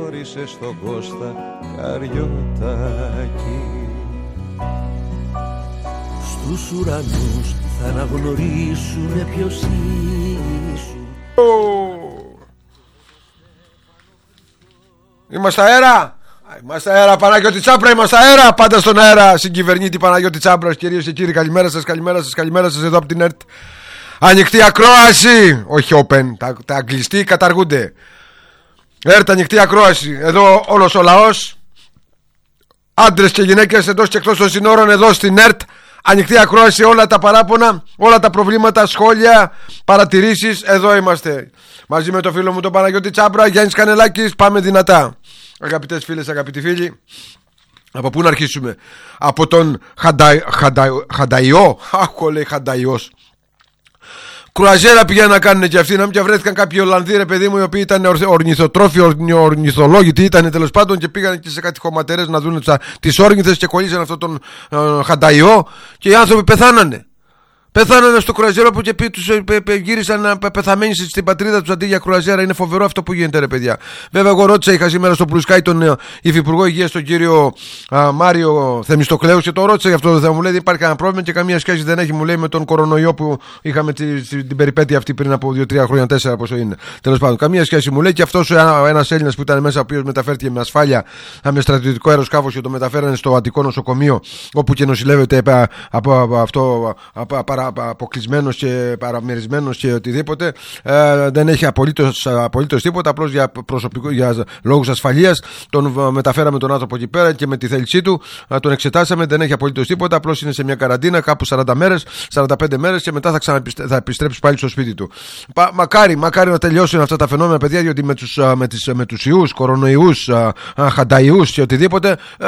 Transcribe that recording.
γνώρισε στον Κώστα Καριωτάκη. Στους ουρανούς θα αναγνωρίσουνε ποιος ήσουν. Είμαστε αέρα! Είμαστε αέρα, Παναγιώτη Τσάπρα, είμαστε αέρα! Πάντα στον αέρα, συγκυβερνήτη Παναγιώτη Τσάπρας. Κυρίες και κύριοι, καλημέρα σας, καλημέρα σας, καλημέρα σας εδώ από την ΕΡΤ. Ανοιχτή ακρόαση! Όχι open, τα αγγλιστή καταργούνται. ΕΡΤ, ανοιχτή ακρόαση. Εδώ όλος ο λαός, άντρες και γυναίκες εντός και εκτός των συνόρων, εδώ στην ΕΡΤ. Ανοιχτή ακρόαση, όλα τα παράπονα, όλα τα προβλήματα, σχόλια, παρατηρήσεις. Εδώ είμαστε. Μαζί με το φίλο μου τον Παναγιώτη Τσάπρα, Γιάννης Κανελάκης, πάμε δυνατά. Αγαπητές φίλες, αγαπητοί φίλοι, από πού να αρχίσουμε? Από τον Χανταϊό. Άκου, λέει Χανταϊός. Κρουαζέρα πηγαίνουν να κάνουν και αυτοί. Να μην και βρέθηκαν κάποιοι Ολλανδοί, ρε παιδί μου, οι οποίοι ήταν ορνηθοτρόφοι, ορνηθολόγοι, τι ήταν τέλος πάντων, και πήγαν και σε κάτι χωματερές να δουν τις όρνηθες και κολλήσαν αυτόν τον Χανταϊό. Και οι άνθρωποι πεθάνανε. Πεθάνανε στο κρουαζέρο που και τους γύρισαν πεθαμένοι στην πατρίδα τους αντί για κρουαζέρα. Είναι φοβερό αυτό που γίνεται, ρε παιδιά. Βέβαια, εγώ ρώτησα, είχα σήμερα στο Blue Sky τον Υφυπουργό Υγείας, τον κύριο Μάριο Θεμιστοκλέου, και το ρώτησα γι' αυτό το θέμα. Μου λέει δεν υπάρχει κανένα πρόβλημα και καμία σχέση δεν έχει, μου λέει, με τον κορονοϊό που είχαμε την περιπέτεια αυτή πριν από 2-3 χρόνια, 4 πόσο είναι. Τέλος πάντων, καμία σχέση, μου λέει. Και αυτός ένας Έλληνας που ήταν μέσα, ο οποίος μεταφέρθηκε με ασφάλεια με στρατιωτικό αεροσκάφος και το μεταφέρανε στο Αττικό νοσοκομείο, όπου και νοσηλεύεται από αυτό. Αποκλεισμένος και παραμερισμένος και οτιδήποτε, δεν έχει απολύτως τίποτα, απλώς για λόγους ασφαλείας τον μεταφέραμε τον άνθρωπο εκεί πέρα και με τη θέλησή του τον εξετάσαμε, δεν έχει απολύτως τίποτα, απλώς είναι σε μια καραντίνα κάπου 40 μέρες, 45 μέρες και μετά θα επιστρέψει πάλι στο σπίτι του. Μακάρι να τελειώσουν αυτά τα φαινόμενα, παιδιά, διότι με τους ιούς, κορονοϊούς, χανταϊούς και οτιδήποτε